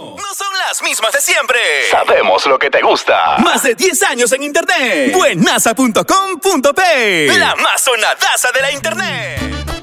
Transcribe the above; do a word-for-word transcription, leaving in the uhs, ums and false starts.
No, no son las mismas de siempre. Sabemos lo que te gusta. Más de diez años en internet. Buenaza punto com punto pe. La más sonadaza de la internet.